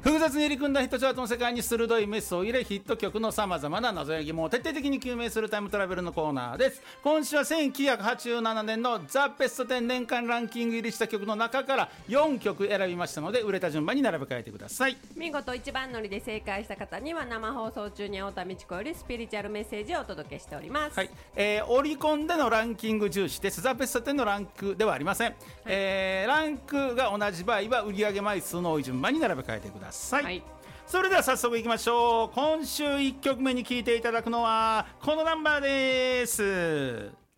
複雑に入り組んだヒットチャートの世界に鋭いメスを入れ、ヒット曲のさまざまな謎や疑問を徹底的に究明するタイムトラベルのコーナーです。今週は1987年のザ・ベスト10年間ランキング入りした曲の中から4曲選びましたので、売れた順番に並べ替えてください。 見事一番乗りで正解した方には生放送中に太田美智子よりスピリチュアルメッセージをお届けしております。 はい、オリコンでのランキング重視です。ザ・ベスト10のランクではありません、ランクが同じ場合は売上枚数の多い順番に並べ替えてください、はい。それでは早速いきましょう。今週1曲目に聴いていただくのはこのナンバーです。